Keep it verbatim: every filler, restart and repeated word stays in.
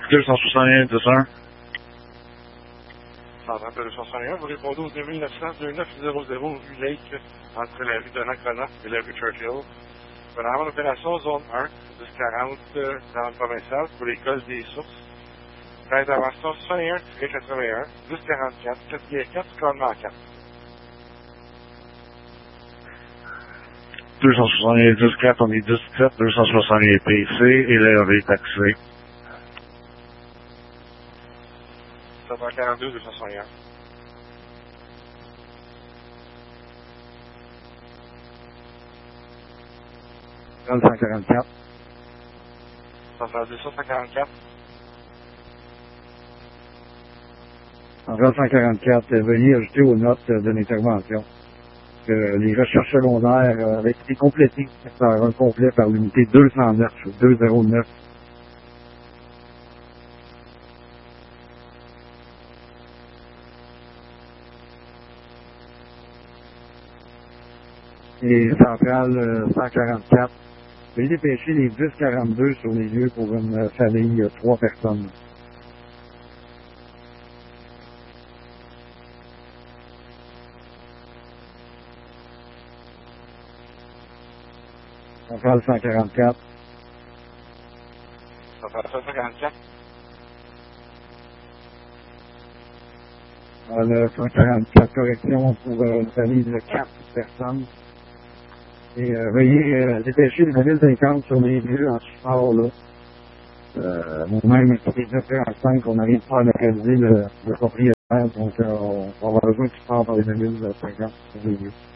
deux cent soixante et un, deux cent un. Centre deux cent soixante et un, vous répondez au deux mille neuf cents deux neuf zéro zéro rue Lake, entre la rue de Nakona et la rue Churchill. Vous allez avoir l'opération zone un, dix quarante euh, dans le provincial pour l'école des sources. Intervention soixante et un quatre-vingt-un, dix quarante-quatre, quatre quatre, commandement quatre. deux cent soixante et un, dix quatre, on est dix-sept, deux cent soixante et un P C et l'heure est taxée. sept cent quarante-deux, deux cent soixante et un. cent quarante-quatre. deux cent quarante-quatre. En cent quarante-quatre, euh, veuillez ajouter aux notes euh, de l'intervention que les recherches secondaires euh, avaient été complétées par un complet par l'unité deux cent neuf, deux zéro neuf. Et centrale euh, cent quarante-quatre. Veuillez dépêcher les dix quarante-deux sur les lieux pour une euh, famille de trois personnes. Centrale cent quarante-quatre. sept cent quarante-quatre. Le cent quarante-quatre corrections pour euh, une famille de quatre personnes. Et euh, veuillez euh, dépêcher les mille cinquante sur les lieux en support là. Euh, Nous-mêmes, c'était neuf quarante-cinq, on n'arrive pas à localiser le, le propriétaire, donc euh, on, on va avoir besoin de support par les mille cinquante sur les lieux.